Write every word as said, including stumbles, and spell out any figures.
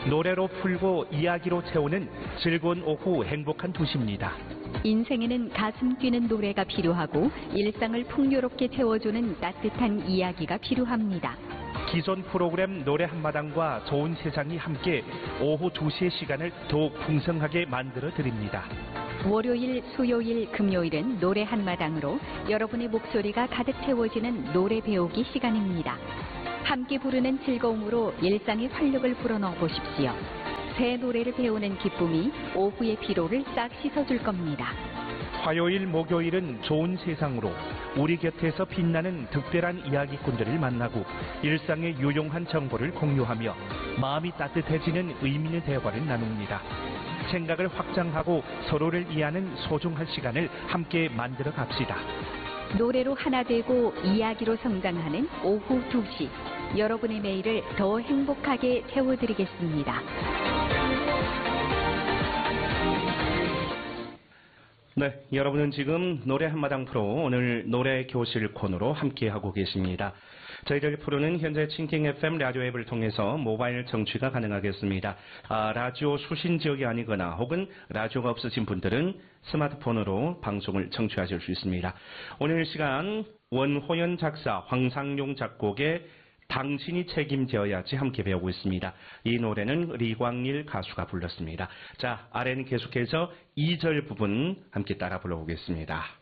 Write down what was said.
노래로 풀고 이야기로 채우는 즐거운 오후 행복한 도시입니다. 인생에는 가슴 뛰는 노래가 필요하고 일상을 풍요롭게 채워주는 따뜻한 이야기가 필요합니다. 기존 프로그램 노래 한마당과 좋은 세상이 함께 오후 두 시의 시간을 더욱 풍성하게 만들어 드립니다. 월요일, 수요일, 금요일은 노래 한마당으로 여러분의 목소리가 가득 채워지는 노래 배우기 시간입니다. 함께 부르는 즐거움으로 일상의 활력을 불어넣어 보십시오. 새 노래를 배우는 기쁨이 오후의 피로를 싹 씻어줄 겁니다. 화요일, 목요일은 좋은 세상으로 우리 곁에서 빛나는 특별한 이야기꾼들을 만나고 일상의 유용한 정보를 공유하며 마음이 따뜻해지는 의미 있는 대화를 나눕니다. 생각을 확장하고 서로를 이해하는 소중한 시간을 함께 만들어 갑시다. 노래로 하나 되고 이야기로 성장하는 오후 두 시. 여러분의 매일을 더 행복하게 채워드리겠습니다. 네, 여러분은 지금 노래 한마당 프로 오늘 노래 교실 코너로 함께하고 계십니다. 저희들 프로는 현재 칭킹 에프엠 라디오 앱을 통해서 모바일 청취가 가능하겠습니다. 아, 라디오 수신 지역이 아니거나 혹은 라디오가 없으신 분들은 스마트폰으로 방송을 청취하실 수 있습니다. 오늘 시간 원호연 작사, 황상용 작곡의 당신이 책임져야지 함께 배우고 있습니다. 이 노래는 리광일 가수가 불렀습니다. 자, 아래는 계속해서 이 절 부분 함께 따라 불러보겠습니다.